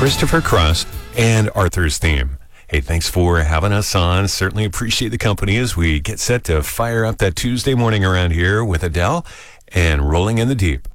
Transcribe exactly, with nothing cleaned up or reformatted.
Christopher Cross, and Arthur's theme. Hey, thanks for having us on. Certainly appreciate the company as we get set to fire up that Tuesday morning around here with Adele and Rolling in the Deep.